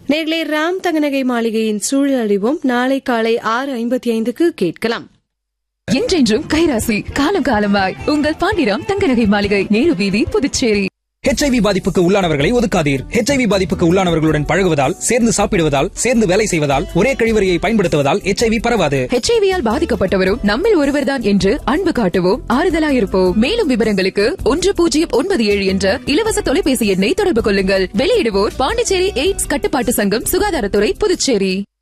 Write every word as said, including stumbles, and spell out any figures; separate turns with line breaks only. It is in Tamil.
நேர்களே, ராம் தங்கநகை மாளிகையின் சூழல் அறிவோம் நாளை காலை ஆறு ஐம்பத்தி ஐந்துக்கு கேட்கலாம்.
என்றென்றும் கைராசி, காலம் காலமாய் உங்கள் பாண்டிராம் தங்கநகை மாளிகை, நேரு வீதி, புதுச்சேரி.
ஹெச்ஐவி பாதிப்புக்கு உள்ளானவர்களை ஒதுக்காதீர். ஹெச்ஐவி பாதிப்புக்கு உள்ளானவர்களுடன் பழகுவதால், சேர்ந்து சாப்பிடுவதால், சேர்ந்து வேலை செய்வதால், ஒரே கழிவறையை பயன்படுத்துவதால் ஹெச்ஐவி பரவாது.
ஹெச்ஐவியால் பாதிக்கப்பட்டவரும் நம்மில் ஒருவர்தான் என்று அன்பு காட்டுவோம், ஆறுதலாயிருப்போம். மேலும் விவரங்களுக்கு ஒன்று பூஜ்ஜியம் ஒன்பது ஏழு என்ற இலவச தொலைபேசி எண்ணை தொடர்பு கொள்ளுங்கள். வெளியிடுவோர் பாண்டிச்சேரி எய்ட்ஸ் கட்டுப்பாட்டு சங்கம், சுகாதாரத்துறை, புதுச்சேரி.